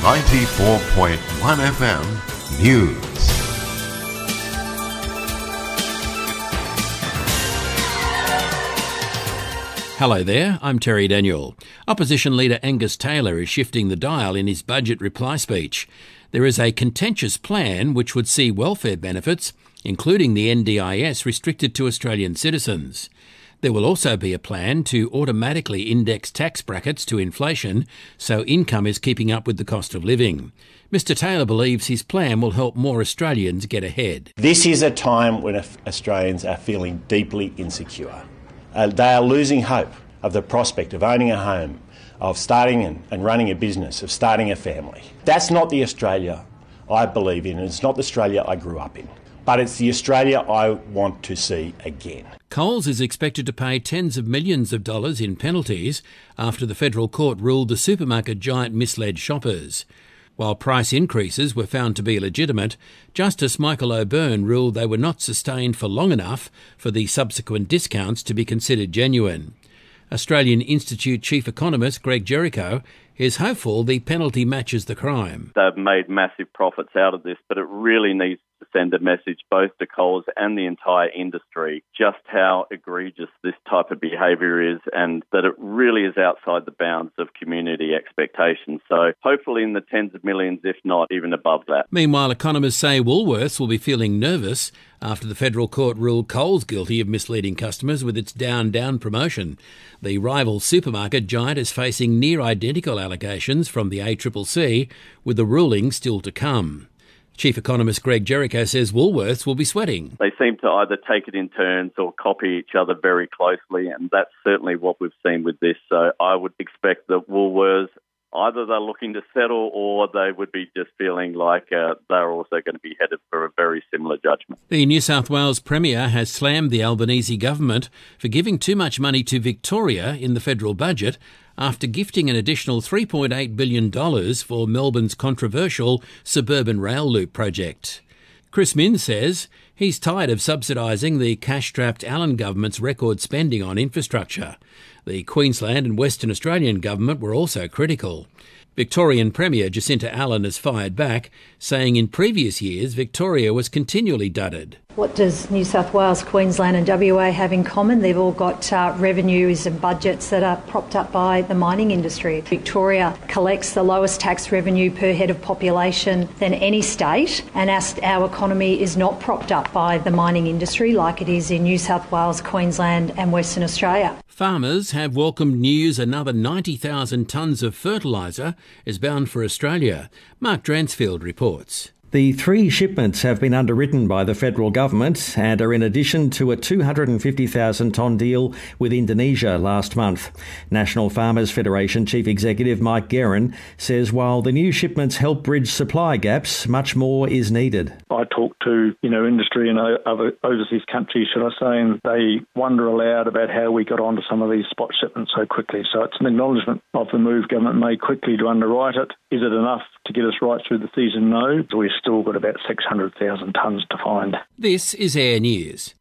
94.1 FM News. Hello there, I'm Terry Daniel. Opposition leader Angus Taylor is shifting the dial in his budget reply speech. There is a contentious plan which would see welfare benefits, including the NDIS, restricted to Australian citizens. There will also be a plan to automatically index tax brackets to inflation so income is keeping up with the cost of living. Mr Taylor believes his plan will help more Australians get ahead. This is a time when Australians are feeling deeply insecure. They are losing hope of the prospect of owning a home, of starting and running a business, of starting a family. That's not the Australia I believe in, and it's not the Australia I grew up in. But it's the Australia I want to see again. Coles is expected to pay tens of millions of dollars in penalties after the federal court ruled the supermarket giant misled shoppers. While price increases were found to be legitimate, Justice Michael O'Byrne ruled they were not sustained for long enough for the subsequent discounts to be considered genuine. Australian Institute Chief Economist Greg Jericho is hopeful the penalty matches the crime. They've made massive profits out of this, but it really needs to send a message both to Coles and the entire industry just how egregious this type of behaviour is and that it really is outside the bounds of community expectations. So hopefully in the tens of millions, if not even above that. Meanwhile, economists say Woolworths will be feeling nervous after the federal court ruled Coles guilty of misleading customers with its down promotion. The rival supermarket giant is facing near identical allegations from the ACCC, with the ruling still to come. Chief Economist Greg Jericho says Woolworths will be sweating. They seem to either take it in turns or copy each other very closely, and that's certainly what we've seen with this. So I would expect that Woolworths, either they're looking to settle or they would be just feeling like they're also going to be headed for a very similar judgment. The New South Wales Premier has slammed the Albanese government for giving too much money to Victoria in the federal budget after gifting an additional $3.8 billion for Melbourne's controversial suburban rail loop project. Chris Minns says he's tired of subsidising the cash-strapped Allan government's record spending on infrastructure. The Queensland and Western Australian government were also critical. Victorian Premier Jacinta Allan has fired back, saying in previous years Victoria was continually dudded. What does New South Wales, Queensland and WA have in common? They've all got revenues and budgets that are propped up by the mining industry. Victoria collects the lowest tax revenue per head of population than any state, and our economy is not propped up by the mining industry like it is in New South Wales, Queensland and Western Australia. Farmers have welcomed news another 90,000 tonnes of fertiliser is bound for Australia. Mark Dransfield reports. The 3 shipments have been underwritten by the federal government and are in addition to a 250,000-tonne deal with Indonesia last month. National Farmers Federation Chief Executive Mike Guerin says while the new shipments help bridge supply gaps, much more is needed. I talk to industry in other overseas countries, should I say, and they wonder aloud about how we got onto some of these spot shipments so quickly. So it's an acknowledgement of the move government made quickly to underwrite it. Is it enough to get us right through the season? No. We've still got about 600,000 tonnes to find. This is Air News.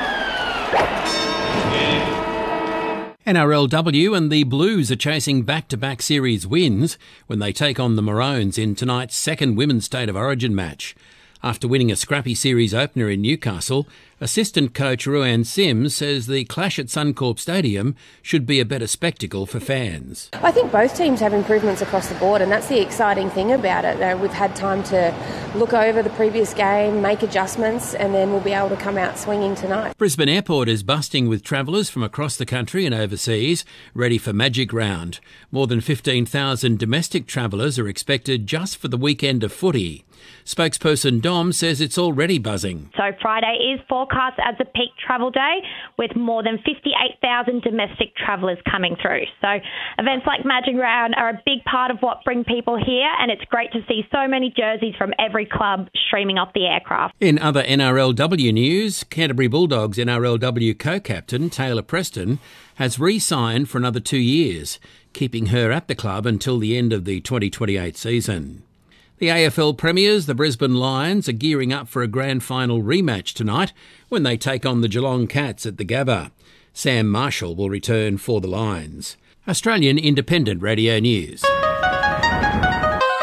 NRLW and the Blues are chasing back-to-back series wins when they take on the Maroons in tonight's second Women's State of Origin match. After winning a scrappy series opener in Newcastle, assistant coach Ruan Sims says the clash at Suncorp Stadium should be a better spectacle for fans. I think both teams have improvements across the board, and that's the exciting thing about it. We've had time to look over the previous game, make adjustments, and then we'll be able to come out swinging tonight. Brisbane Airport is busting with travellers from across the country and overseas, ready for Magic Round. More than 15,000 domestic travellers are expected just for the weekend of footy. Spokesperson Dom says it's already buzzing. So Friday is forecast as a peak travel day with more than 58,000 domestic travellers coming through. So events like Magic Round are a big part of what bring people here, and it's great to see so many jerseys from every club streaming off the aircraft. In other NRLW news, Canterbury Bulldogs NRLW co-captain Taylor Preston has re-signed for another 2 years, keeping her at the club until the end of the 2028 season. The AFL premiers, the Brisbane Lions, are gearing up for a grand final rematch tonight when they take on the Geelong Cats at the Gabba. Sam Marshall will return for the Lions. Australian Independent Radio News.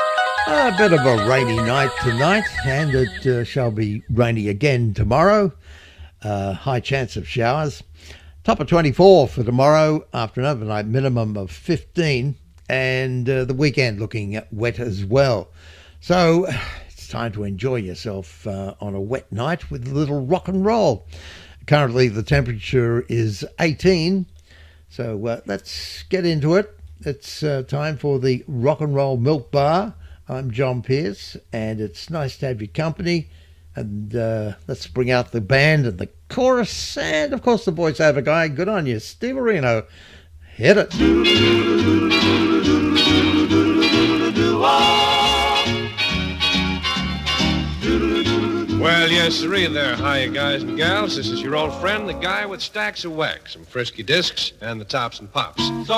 A bit of a rainy night tonight, and it shall be rainy again tomorrow. High chance of showers. Top of 24 for tomorrow, after an overnight minimum of 15, and the weekend looking wet as well. So it's time to enjoy yourself on a wet night with a little rock and roll. Currently the temperature is 18, so let's get into it. It's time for the Rock and Roll Milk Bar. I'm John Pierce, and it's nice to have your company. And let's bring out the band and the chorus, and of course the voiceover guy. Good on you, Steve Areno. Hit it. Well, yes, sirree there. Hiya, guys and gals. This is your old friend, the guy with stacks of wax, some frisky discs, and the tops and pops.